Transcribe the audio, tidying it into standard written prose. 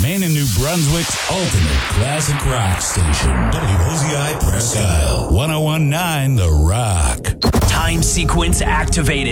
Maine and New Brunswick's ultimate classic rock station. WOZI Presque Isle. 1019 The Rock. Time sequence activated.